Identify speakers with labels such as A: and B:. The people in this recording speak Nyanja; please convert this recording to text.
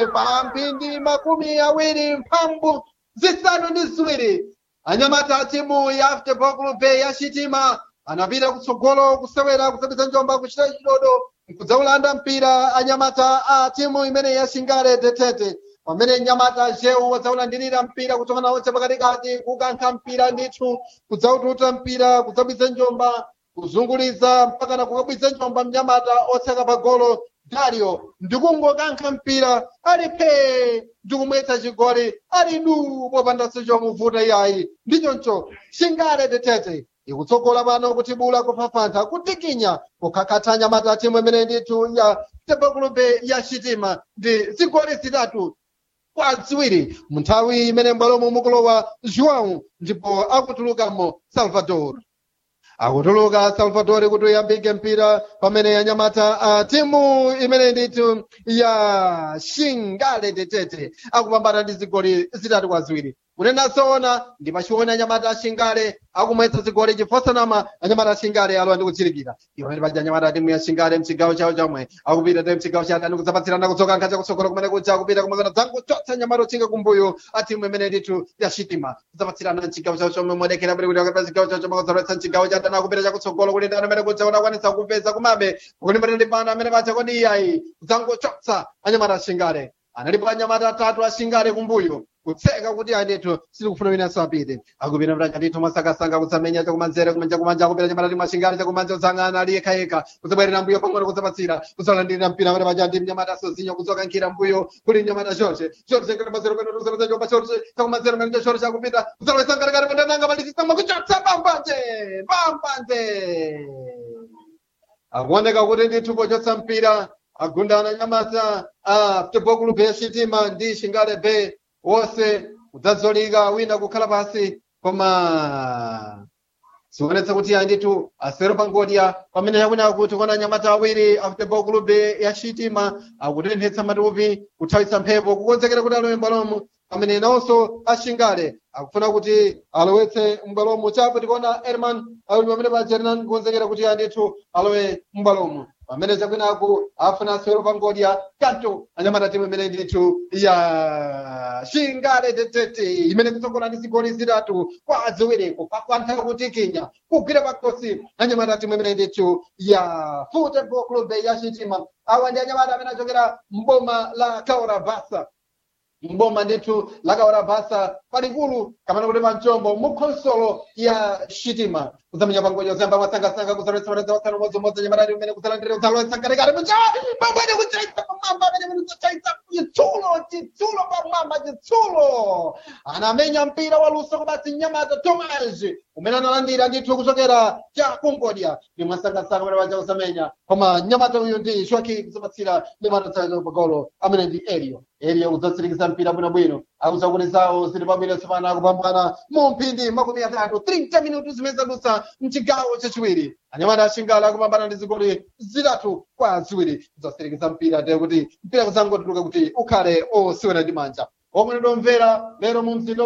A: pa mphindi makumi awiri mphambu zisanu ndi ziwiri anyamata timu ya Football Club ya Sitima anapita kutsogolo kusewera kusabisa njomba kuchita chidodo kudzaulanda mpira anyamata a timu imene ya Shingale Tetete pamene nyamata Jeu wadzaulandirira mpira kuchokana onse pakatikati kukankha mpira ndithu kudzaututa mpira kudzabisa njomba kuzunguliza mpaka na kukabwisa njomba mnyamata otseka pa golo Dario ndikungokankha mpira alipe ndikumwetsa chigoli ali du popandanso chomuvuta iyayi ndichoncho Shingale Tetete ikutsogola pano kuti bula kupfapfantha kutikinya kukhakhatha anyamata timu imene ndithu ya Football Club ya Sitima ndi zigoli zitatu kwa ziwiri mu nthawi imene m'bwalomo mukulowa João ndipo akutulukamo Salvador akutuluka Salvador kuti uyambike mpira pamene anyamata a timu imene ndithu ya Shingale Tetete akupambana ndi zigoli zitatu kwa ziwiri kunenasona ndi pachiona anyamata Shingale akumwetsa zigoli chifosanama anyamata Shingale alowa ndi kutsirikira imene paja anyamata timu ya Shingale mchigawo chawo chomwe akupita ndi mchigawo cha adani kudzapatsirana kudzoka nkhacha kutsogolo kumene kuja akupita kumazana dzangu chotsa anyamata otchinga kumbuyo a timu imene ndithu ya Sitima kudzapatsirana mchigawo chawo chomwe modekera bwino kuti akapita chigawo chawo chomwe kudzalowetsa mchigawo cha adani akupita chakutsogolo kuti ndani amene kuja unakwanisa kupeza kumabe kuti mbere ndi pano amene pacha kodi iyayi dzangu chotsa anyamata Shingale analipo anyamata atatu a Shingale kumbuyo kutseka kuti andithu sitikufuna winanso apite akupita mtanja ndithu masakasanga kutsamenya chakumanzere kumanja akupita nyamata timu ya Shingale chakumanja udzang'ana ali yekhayekha kudzabwerera mbuyo pang'ono kudzapatsira kudzalandirira mpira amene paja ndi mnyamata Sozinho kudzoka nkhira mbuyo kuli nyamata Jorge ngati mazero kwene kudzapatsira njomba Jorge chakumanzere mene Jorge akupita kudzalowetsa ngalikali pandananga malisisama kuchotsa pambanje akuoneka kuti ndithu pochotsa mpira agundana nyamata a Football Club ya Sitima ndi Shingale Bay wose kudzadzolika wina kukhala pasi koma zionetsa kuti andithu asero pangodya pamene yakwina akuti kona anyamata awiri a Football Club ya Sitima akutenthetsa matupi kuthawitsa mphepo kukonzekera kuti alowe m'bwalomo pamene nawonso a Shingale akufuna kuti alowetse m'bwalomo chapo tikona Herman ali pamene pa Hernan kukonzekera kuti andithu alowe m'bwalomo pamene chakwinaku afuna asero pangodya kanto anyamata timu imene ndithu ya Shingale Tetete imene kutsogola ndi zigoli zitatu kwa ziwiriko pakwantha kutikinya kugwira pakosi anyamata timu imene ndithu ya Football Club ya Sitima awa ndi anyamata amene achokera mboma la Kaurabasa mboma ndithu la Kaurabasa palikulu kamene kuti pamchombo mukhonsolo ya Sitima kudzamenya pangodya uzamba masangasanga kuzalowetsa matadza wasanu modzimodzi anyamata timu imene kudzalandira kuzalowetsa katikati pamwene kuchaitsa pamwamba amene kuchaitsa chitsulo pamwamba chitsulo anamenya mpira waluso kubasi nyamata Tomas umene analandira ndithu kuchokera cha kungodya ndi masangasanga amene paja kusamenya koma nyamata uyu ndi Joaquim kuzapatsira nyamata tsayo pagolo amene ndi Elio kudzatsirikiza mpira bwinobwino akuzakuti zawo zili pabwino tsopano akupambana mu mphindi makumi atatu 30 minuti zimene zadutsa mchigawo chachiwiri anyamata a Shingale akupambana ndi zigoli zitatu kwa ziwiri kudzatsirikiza mpira ndiye kuti mpira kuzangotuluka kuti ukhale osewera ndi manja omwe ndomvera lero mu mzinda